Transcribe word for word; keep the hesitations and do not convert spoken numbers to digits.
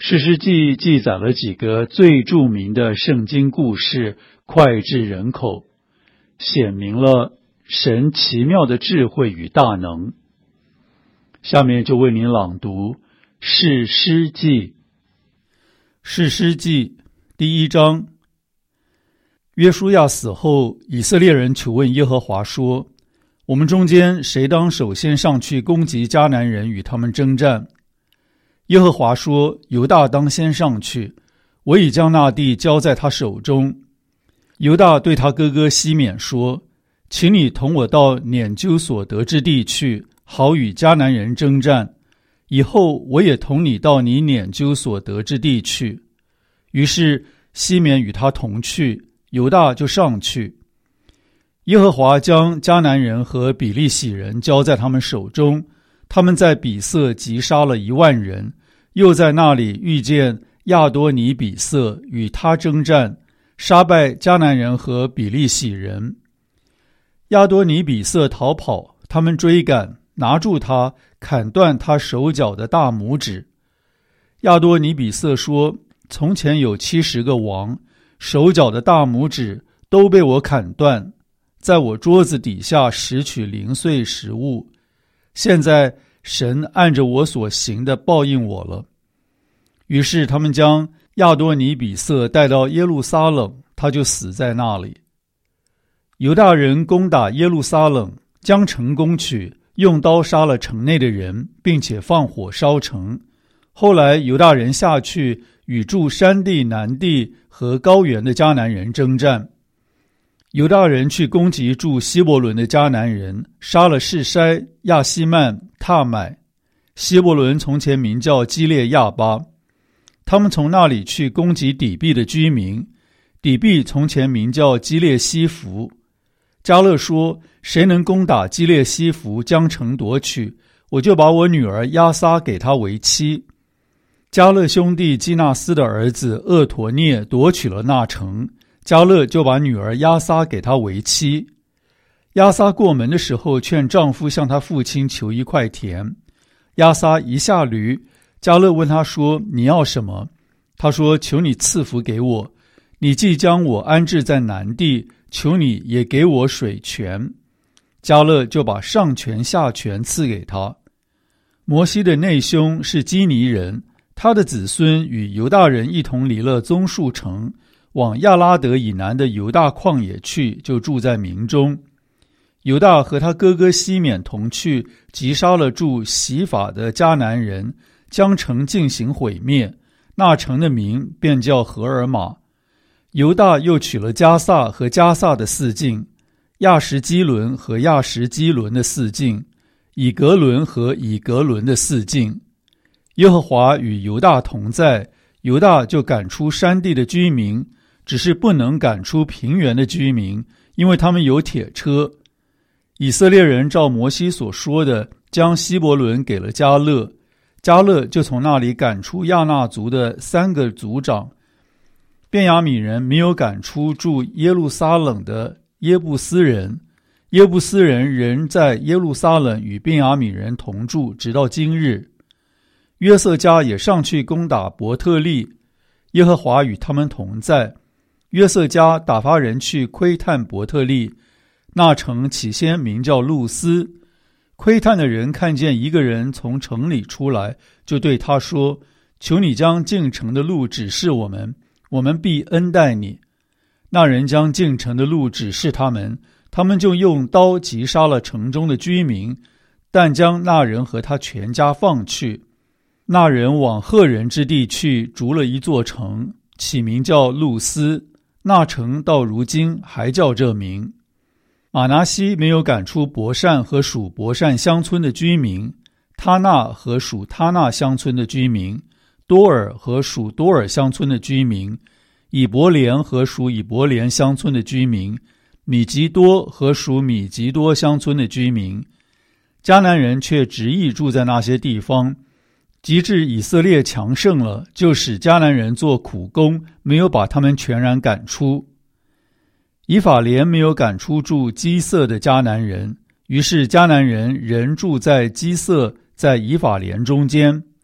士师记记载了几个最著名的圣经故事，脍炙人口，显明了神奇妙的智慧与大能。下面就为您朗读士师记。士师记第一章。约书亚死后，以色列人求问耶和华说，我们中间谁当首先上去攻击迦南人，与他们征战？耶和华说，犹大当先上去，我已将那地交在他手中。犹大对他哥哥西缅说，请你同我到撵究所得之地去，好与迦南人征战，以后我也同你到你撵究所得之地去。于是西缅与他同去，犹大就上去。耶和华将迦南人和比利洗人交在他们手中，他们在比色击杀了一万人，又在那里遇见亚多尼比色，与他征战，杀败迦南人和比利洗人。亚多尼比色逃跑，他们追赶，拿住他，砍断他手脚的大拇指。亚多尼比色说，从前有七十个王，手脚的大拇指都被我砍断，在我桌子底下拾取零碎食物。现在神按着我所行的报应我了。于是他们将亚多尼比色带到耶路撒冷，他就死在那里。犹大人攻打耶路撒冷，将城攻取，用刀杀了城内的人，并且放火烧城。后来犹大人下去与住山地、南地和高原的迦南人征战。犹大人去攻击住希伯伦的迦南人，杀了示筛、亚希曼、踏买。希伯伦从前名叫基列亚巴。他们从那里去攻击底壁的居民，底壁从前名叫基列西弗。迦勒说，谁能攻打基列西弗，将城夺取，我就把我女儿押撒给他为妻。迦勒兄弟基纳斯的儿子厄陀涅夺取了那城，迦勒就把女儿押撒给他为妻。押撒过门的时候，劝丈夫向他父亲求一块田。押撒一下驴，迦勒问他说，你要什么？他说，求你赐福给我，你既将我安置在南地，求你也给我水泉。迦勒就把上泉下泉赐给他。摩西的内兄是基尼人，他的子孙与犹大人一同离了棕树城，往亚拉德以南的犹大旷野去，就住在民中。犹大和他哥哥西缅同去，击杀了住洗法的迦南人，将城进行毁灭，那城的名便叫何尔玛。犹大又取了加萨和加萨的四境，亚什基伦和亚什基伦的四境，以格伦和以格伦的四境。耶和华与犹大同在，犹大就赶出山地的居民，只是不能赶出平原的居民，因为他们有铁车。以色列人照摩西所说的，将希伯伦给了迦勒，迦勒就从那里赶出亚衲族的三个族长。便雅悯人没有赶出住耶路撒冷的耶布斯人，耶布斯人仍在耶路撒冷与便雅悯人同住，直到今日。约瑟家也上去攻打伯特利，耶和华与他们同在。约瑟家打发人去窥探伯特利，那城起先名叫路斯。窥探的人看见一个人从城里出来，就对他说，求你将进城的路指示我们，我们必恩待你。那人将进城的路指示他们，他们就用刀击杀了城中的居民，但将那人和他全家放去。那人往赫人之地去，筑了一座城，起名叫路斯，那城到如今还叫这名。马拿西没有赶出伯善和属伯善乡村的居民，他纳和属他纳乡村的居民，多尔和属多尔乡村的居民，以伯莲和属以伯莲乡村的居民，米吉多和属米吉多乡村的居民。迦南人却执意住在那些地方，及至以色列强盛了，就使迦南人做苦工，没有把他们全然赶出。以法莲没有赶出住基色的迦南人，于是迦南人仍住在基色，在以法莲中间。